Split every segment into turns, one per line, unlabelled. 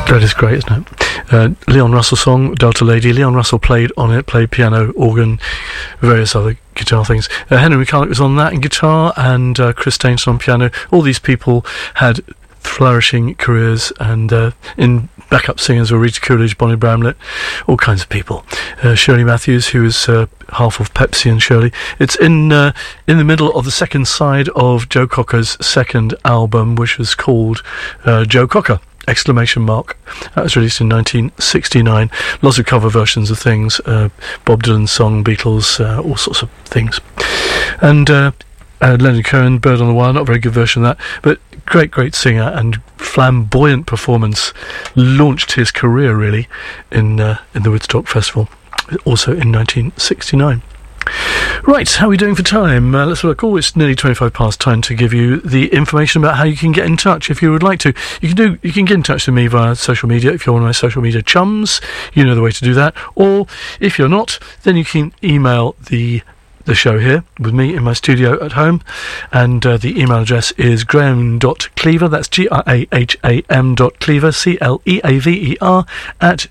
That is great, isn't it? Leon Russell song, Delta Lady. Leon Russell played on it, played piano, organ, various other guitar things. Henry McCulloch was on that in guitar, and Chris Dainson on piano. All these people had flourishing careers, and in backup singers were Rita Coolidge, Bonnie Bramlett, all kinds of people. Shirley Matthews, who was half of Pepsi and Shirley. It's in the middle of the second side of Joe Cocker's second album, which was called Joe Cocker! Exclamation mark. That was released in 1969. Lots of cover versions of things, Bob Dylan's song, Beatles, all sorts of things. And Leonard Cohen, Bird on the Wire, not a very good version of that, but great singer and flamboyant performance. Launched his career really in the Woodstock Festival, also in 1969. Right, how are we doing for time? Let's look. Oh, it's nearly 25 past. Time to give you the information about how you can get in touch if you would like to. You can get in touch with me via social media. If you're one of my social media chums, you know the way to do that. Or if you're not, then you can email the show here with me in my studio at home, and the email address is graham.cleaver, that's graham.cleaver, CLEAVER, at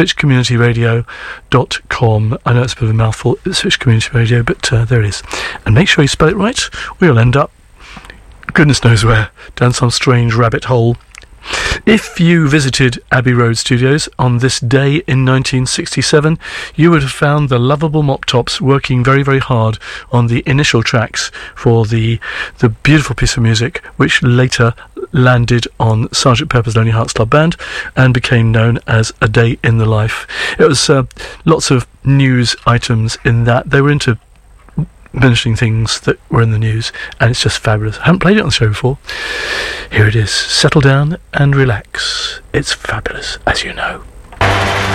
ipswichcommunityradio.com. I know it's a bit of a mouthful, Ipswich Community Radio, but there it is. And make sure you spell it right, or you'll end up, goodness knows where, down some strange rabbit hole. If you visited Abbey Road Studios on this day in 1967, you would have found the lovable Mop Tops working very, very hard on the initial tracks for the beautiful piece of music which later landed on Sgt. Pepper's Lonely Hearts Club Band and became known as A Day in the Life. It was lots of news items in that. They were into mentioning things that were in the news, and it's just fabulous. I haven't played it on the show before. Here it is. Settle down and relax. It's fabulous, as you know.